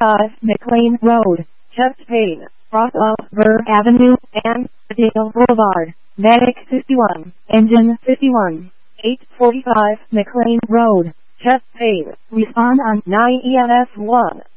845 McLean Road, Chesapeake, Rockville, Burr Avenue, and Dale Boulevard. Medic 51, Engine 51, 845 McLean Road, Chesapeake. Respond on 9 EMS 1.